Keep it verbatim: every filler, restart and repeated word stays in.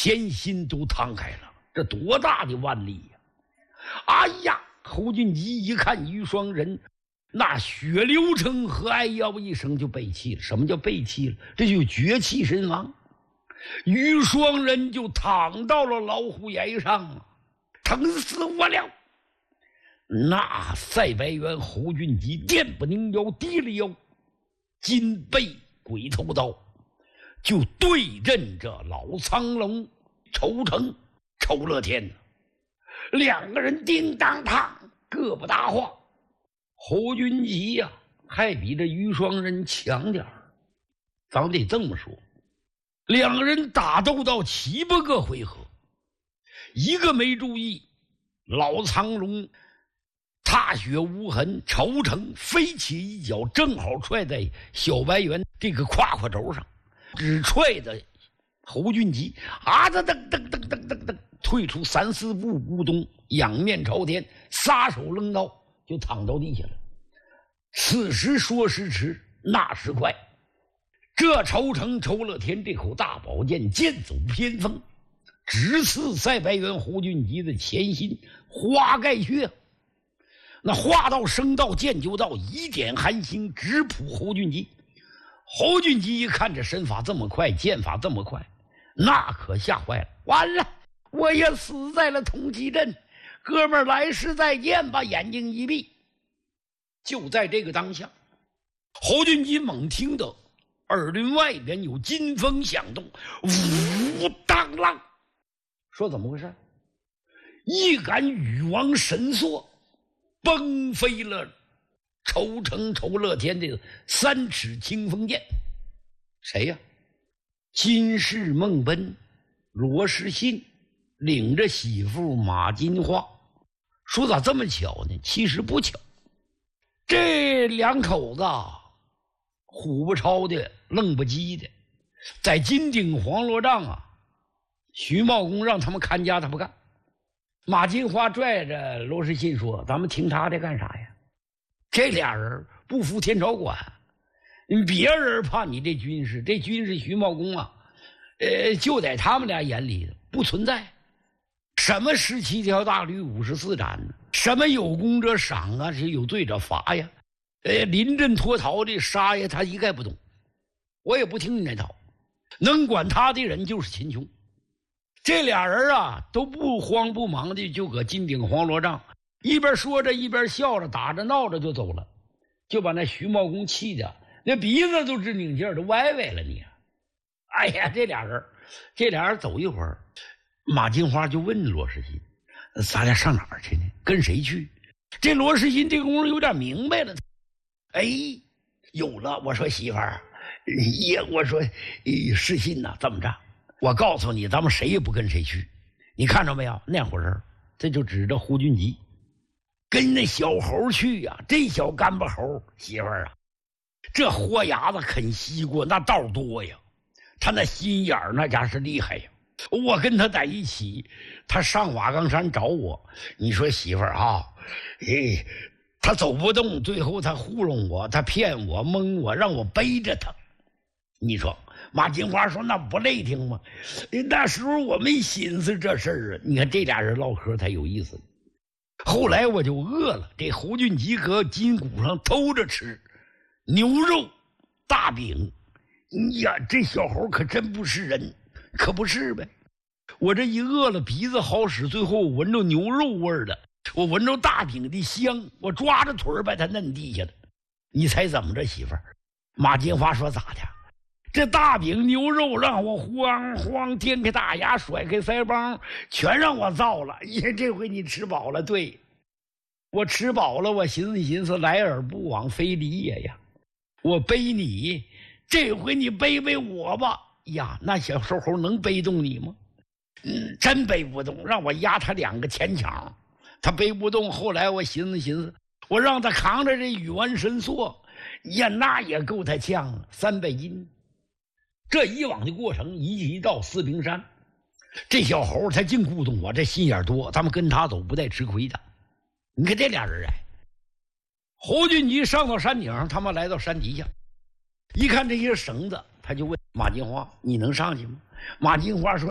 前心都淌开了，这多大的腕力呀！哎呀，侯俊吉一看于双人，那血流成河，哎呦一声就背弃了。什么叫背弃了？这就绝气身亡。于双人就躺到了老虎岩上，疼死我了。那赛白猿侯俊吉电不拧腰，低了腰，金背鬼头刀，就对阵着老苍龙仇成仇乐天。两个人叮当当，各不搭话。侯俊吉呀、啊，还比这于双人强点儿。咱得这么说，两个人打斗到七八个回合，一个没注意，老苍龙踏雪无痕，仇成飞起一脚，正好踹在小白猿这个胯胯轴上，只踹的侯俊吉啊噔噔噔噔噔噔噔退出三四步，咕咚仰面朝天，撒手扔刀就躺到地下了。此时说时迟，那时快，这仇成仇乐天这口大宝剑剑走偏锋，直刺赛白猿侯俊吉的前心花盖穴。那话到声到剑就到，一点寒心直扑侯俊吉。侯俊吉一看这身法这么快，剑法这么快，那可吓坏了。完了，我也死在了通缉阵，哥们儿来世再见吧。眼睛一闭，就在这个当下，侯俊吉猛听到耳轮外边有金风响动，呜当啷，说怎么回事？一杆羽王神索崩飞了仇成仇乐天的三尺清风剑。谁呀？金氏孟奔罗士信领着媳妇马金花。说咋这么巧呢？其实不巧，这两口子虎不超的愣不叽的，在金顶黄罗帐啊，徐茂公让他们看家，他不干。马金花拽着罗士信说：“咱们听他的干啥呀？这俩人不服天朝管，别人怕你这军事，这军事徐茂公啊，呃，就在他们俩眼里不存在。什么十七条大律五十四斩呢？什么有功者赏啊，是有罪者罚呀？呃，临阵脱逃的杀呀，他一概不懂。我也不听你那套，能管他的人就是秦琼。”这俩人啊都不慌不忙的就搁金顶黄罗帐一边说着一边笑着打着闹着就走了，就把那徐茂公气的那鼻子都直拧劲儿，都歪歪了你。哎呀，这俩人这俩人走一会儿，马金花就问罗士信：“咱俩上哪儿去呢？跟谁去？”这罗士信这功夫有点明白了，哎，有了。我说媳妇儿，爷，我说士信呐，这么着，我告诉你，咱们谁也不跟谁去。你看着没有？那伙人，这就指着胡俊吉，跟那小猴去呀、啊。这小干巴猴，媳妇儿啊，这豁牙子啃西瓜，那道多呀。他那心眼儿那家是厉害呀。我跟他在一起，他上瓦岗山找我。你说媳妇儿啊，哎，他走不动，最后他糊弄我，他骗我，蒙我，让我背着他。你说。马金花说：“那不累挺吗？那时候我没寻思这事儿啊。你看这俩人唠嗑才有意思。后来我就饿了，这侯俊吉搁金谷上偷着吃牛肉大饼。呀，这小猴可真不是人，可不是呗。我这一饿了，鼻子好使，最后我闻着牛肉味儿了，我闻着大饼的香，我抓着腿儿把它摁地下了。你猜怎么着，媳妇儿？马金花说咋的？”这大饼牛肉让我慌慌颠开大牙，甩开腮帮，全让我造了。耶，这回你吃饱了。对，我吃饱了，我寻思寻思，来而不往非礼也呀。我背你，这回你背背我吧。呀，那小瘦猴能背动你吗？嗯，真背不动，让我压他两个前抢，他背不动。后来我寻思寻思，我让他扛着这羽丸神索，呀，那也够他呛了，三百斤。这以往的过程一直到四平山，这小猴他净咕咚我，这心眼多，咱们跟他走不带吃亏的。你看这俩人哎，侯俊吉上到山顶上，他们来到山底下，一看这些绳子，他就问马金花：“你能上去吗？”马金花说：